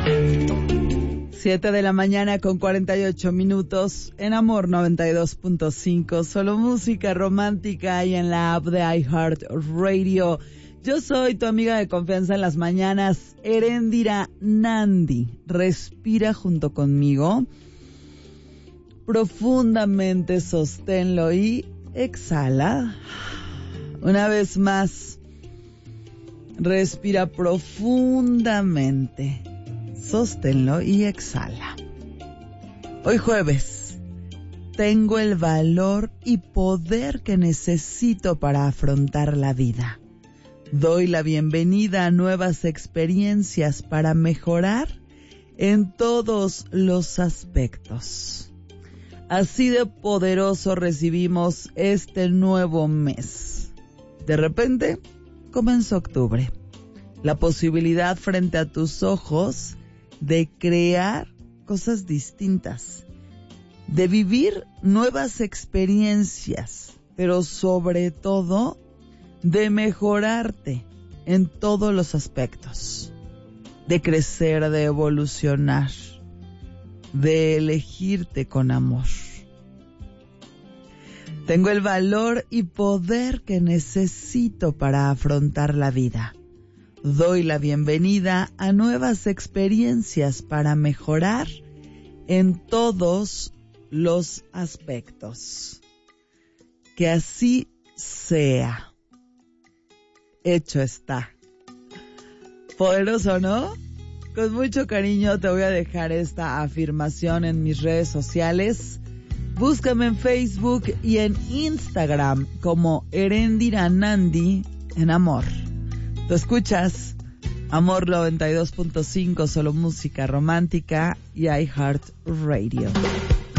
7 de la mañana con 48 minutos en Amor 92.5, solo música romántica y en la app de iHeartRadio. Yo soy tu amiga de confianza en las mañanas, Eréndira Nandi. Respira junto conmigo, profundamente sosténlo y exhala. Una vez más, respira profundamente. Sosténlo y exhala. Hoy jueves, tengo el valor y poder que necesito para afrontar la vida. Doy la bienvenida a nuevas experiencias para mejorar en todos los aspectos. Así de poderoso recibimos este nuevo mes. De repente, comenzó octubre. La posibilidad frente a tus ojos de crear cosas distintas, de vivir nuevas experiencias, pero sobre todo de mejorarte en todos los aspectos, de crecer, de evolucionar, de elegirte con amor. Tengo el valor y poder que necesito para afrontar la vida. Doy la bienvenida a nuevas experiencias para mejorar en todos los aspectos. Que así sea. Hecho está. Poderoso, ¿no? Con mucho cariño te voy a dejar esta afirmación en mis redes sociales. Búscame en Facebook y en Instagram como Eréndira Nandi en Amor. Tú escuchas Amor 92.5, solo música romántica y iHeartRadio.